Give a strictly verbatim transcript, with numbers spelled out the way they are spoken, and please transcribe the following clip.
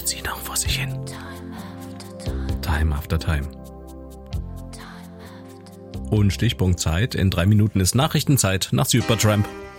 sie noch vor sich hin. Time after time. Und Stichpunkt Zeit. In drei Minuten ist Nachrichtenzeit nach Supertramp.